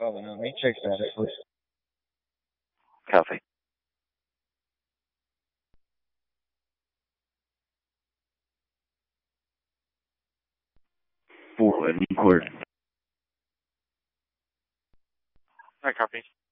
Oh, no, let me check status, please. Copy. Forward, clear. I copy.